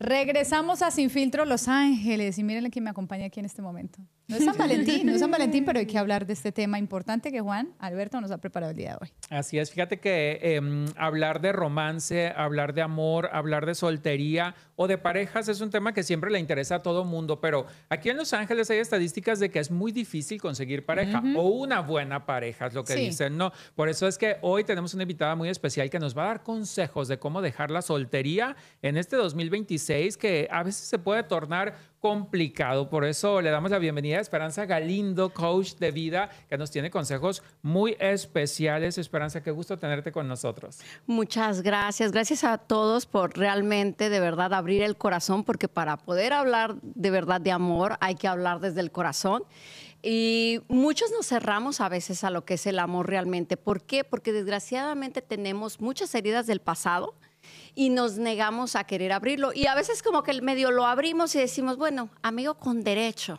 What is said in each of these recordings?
Regresamos a Sin Filtro Los Ángeles y miren quién me acompaña aquí en este momento. No es San Valentín, no es San Valentín, pero hay que hablar de este tema importante que Juan Alberto nos ha preparado el día de hoy. Así es, fíjate que hablar de romance, hablar de amor, hablar de soltería o de parejas es un tema que siempre le interesa a todo mundo, pero aquí en Los Ángeles hay estadísticas de que es muy difícil conseguir pareja o una buena pareja, es lo que dicen, ¿no? Por eso es que hoy tenemos una invitada muy especial que nos va a dar consejos de cómo dejar la soltería en este 2026, que a veces se puede tornar complicado. Por eso le damos la bienvenida a Esperanza Galindo, coach de vida, que nos tiene consejos muy especiales. Esperanza, qué gusto tenerte con nosotros. Muchas gracias. Gracias a todos por realmente, de verdad, abrir el corazón, porque para poder hablar de verdad de amor hay que hablar desde el corazón. Y muchos nos cerramos a veces a lo que es el amor realmente. ¿Por qué? Porque desgraciadamente tenemos muchas heridas del pasado y nos negamos a querer abrirlo. Y a veces como que el medio lo abrimos y decimos, bueno, amigo con derecho.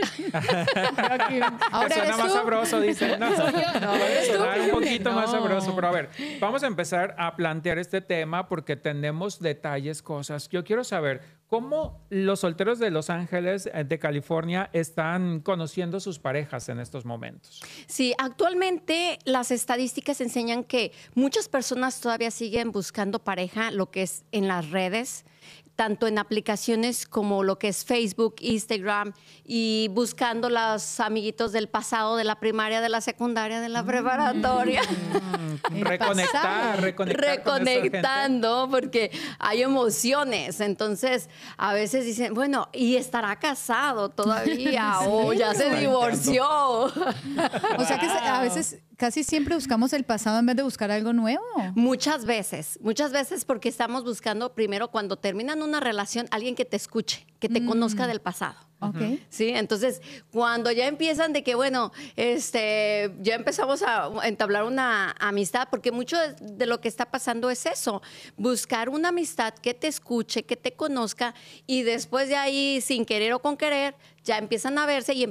Ahora suena más sabroso, dicen. No, puede sonar un poquito más sabroso. Pero a ver, vamos a empezar a plantear este tema porque tenemos detalles, cosas. Yo quiero saber cómo los solteros de Los Ángeles, de California, están conociendo sus parejas en estos momentos. Sí, actualmente las estadísticas enseñan que muchas personas todavía siguen buscando pareja, lo que es en las redes, tanto en aplicaciones como lo que es Facebook, Instagram, y buscando los amiguitos del pasado, de la primaria, de la secundaria, de la preparatoria. Reconectando, porque hay emociones. Entonces, a veces dicen, bueno, ¿y estará casado todavía? O ya se divorció. O sea que a veces casi siempre buscamos el pasado en vez de buscar algo nuevo. Muchas veces porque estamos buscando primero cuando terminan una relación, alguien que te escuche, que te conozca del pasado. Okay. Sí, entonces cuando ya empiezan de que, bueno, ya empezamos a entablar una amistad, porque mucho de lo que está pasando es eso, buscar una amistad que te escuche, que te conozca, y después de ahí, sin querer o con querer, ya empiezan a verse y